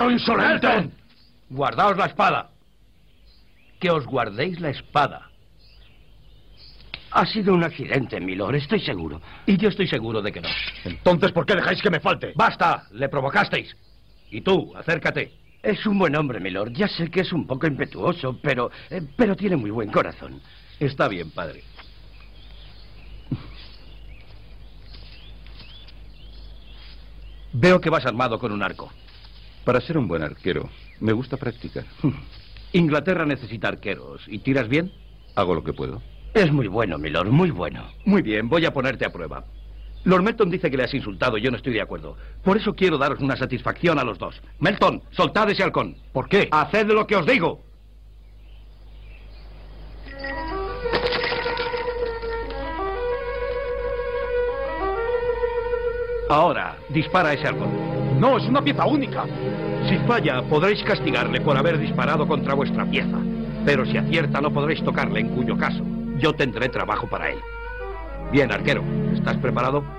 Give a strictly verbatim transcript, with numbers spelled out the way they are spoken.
¡Perro insolente! Melton, guardaos la espada. Que os guardéis la espada. Ha sido un accidente, milord, estoy seguro. Y yo estoy seguro de que no. Entonces, ¿por qué dejáis que me falte? ¡Basta! Le provocasteis. Y tú, acércate. Es un buen hombre, milord. Ya sé que es un poco impetuoso, pero... Eh, pero tiene muy buen corazón. Está bien, padre. Veo que vas armado con un arco. Para ser un buen arquero, me gusta practicar. Inglaterra necesita arqueros. ¿Y tiras bien? Hago lo que puedo. Es muy bueno, milord, muy bueno. Muy bien, voy a ponerte a prueba. Lord Melton dice que le has insultado y yo no estoy de acuerdo. Por eso quiero daros una satisfacción a los dos. Melton, soltad ese halcón. ¿Por qué? Haced lo que os digo. Ahora, dispara a ese halcón. No, es una pieza única. Si falla, podréis castigarle por haber disparado contra vuestra pieza. Pero si acierta, no podréis tocarle, en cuyo caso yo tendré trabajo para él. Bien, arquero, ¿estás preparado?